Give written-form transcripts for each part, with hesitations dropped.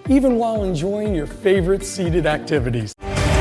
even while enjoying your favorite seated activities.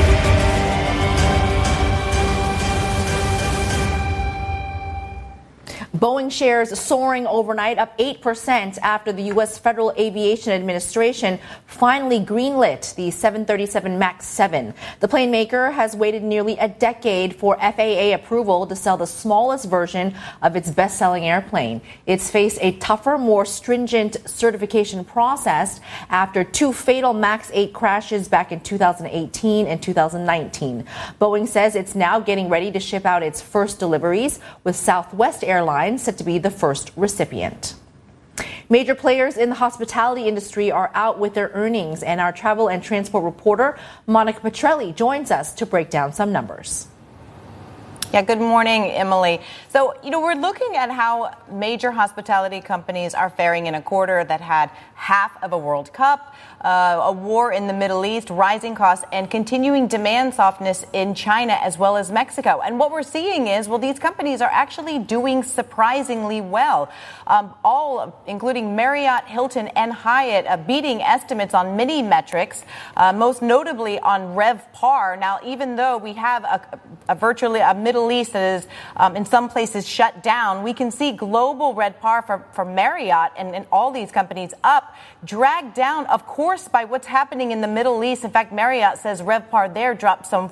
Boeing shares soaring overnight, up 8% after the U.S. Federal Aviation Administration finally greenlit the 737 MAX 7. The plane maker has waited nearly a decade for FAA approval to sell the smallest version of its best-selling airplane. It's faced a tougher, more stringent certification process after two fatal MAX 8 crashes back in 2018 and 2019. Boeing says it's now getting ready to ship out its first deliveries, with Southwest Airlines set to be the first recipient. Major players in the hospitality industry are out with their earnings, and our travel and transport reporter Monica Petrelli joins us to break down some numbers. Yeah, good morning, Emily. So, we're looking at how major hospitality companies are faring in a quarter that had half of a World Cup, a war in the Middle East, rising costs, and continuing demand softness in China as well as Mexico. And what we're seeing is, these companies are actually doing surprisingly well. All, including Marriott, Hilton, and Hyatt, beating estimates on many metrics, most notably on RevPAR. Now, even though we have virtually a Middle East that is in some places shut down, we can see global RevPAR for Marriott and all these companies up, dragged down, of course, by what's happening in the Middle East. In fact, Marriott says RevPAR there dropped some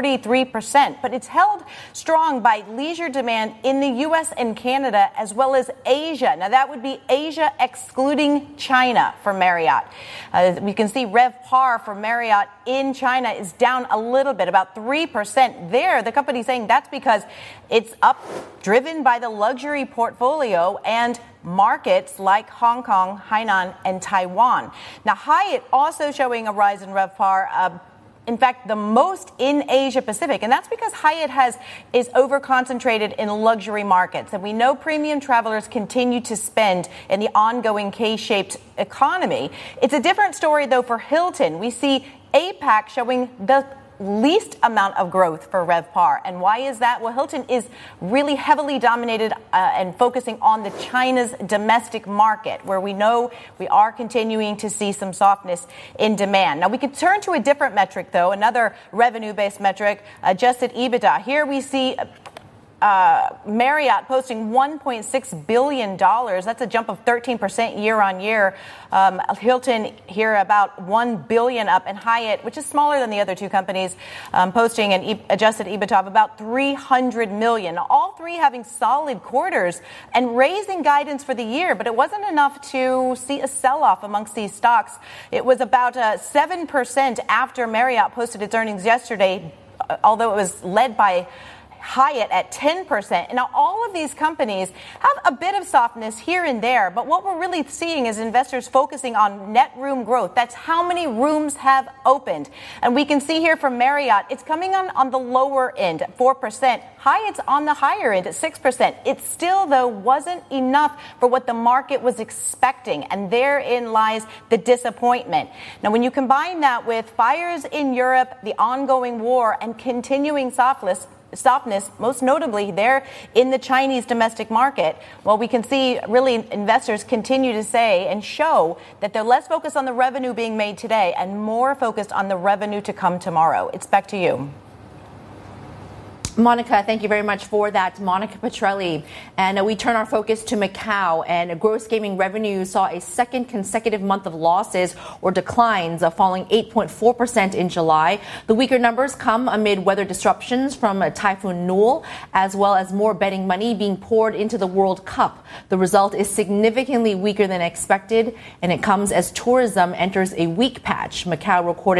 43%, but it's held strong by leisure demand in the U.S. and Canada as well as Asia. Now, that would be Asia excluding China for Marriott. We can see RevPAR for Marriott in China is down a little bit, about 3% there. The company's saying that's because it's up, driven by the luxury portfolio and markets like Hong Kong, Hainan, and Taiwan. Now, Hyatt also showing a rise in RevPAR, in fact, the most in Asia Pacific. And that's because Hyatt is over-concentrated in luxury markets. And we know premium travelers continue to spend in the ongoing K-shaped economy. It's a different story, though, for Hilton. We see APAC showing the least amount of growth for RevPAR. And why is that? Well, Hilton is really heavily dominated and focusing on the China's domestic market, where we know we are continuing to see some softness in demand. Now, we could turn to a different metric, though, another revenue-based metric, adjusted EBITDA. Here we see Marriott posting $1.6 billion. That's a jump of 13% year on year. Hilton here about $1 billion up, and Hyatt, which is smaller than the other two companies, posting an adjusted EBITDA of about $300 million. All three having solid quarters and raising guidance for the year, but it wasn't enough to see a sell-off amongst these stocks. It was about 7% after Marriott posted its earnings yesterday, although it was led by Hyatt at 10%. Now, all of these companies have a bit of softness here and there, but what we're really seeing is investors focusing on net room growth. That's how many rooms have opened. And we can see here from Marriott, it's coming on the lower end at 4%. Hyatt's on the higher end at 6%. It still, though, wasn't enough for what the market was expecting, and therein lies the disappointment. Now, when you combine that with fires in Europe, the ongoing war, and continuing softness, most notably there in the Chinese domestic market, well, we can see really investors continue to say and show that they're less focused on the revenue being made today and more focused on the revenue to come tomorrow. It's back to you. Monica, thank you very much for that. Monica Petrelli. And we turn our focus to Macau, and gross gaming revenue saw a second consecutive month of losses or declines, falling 8.4% in July. The weaker numbers come amid weather disruptions from Typhoon Nul, as well as more betting money being poured into the World Cup. The result is significantly weaker than expected, and it comes as tourism enters a weak patch. Macau recorded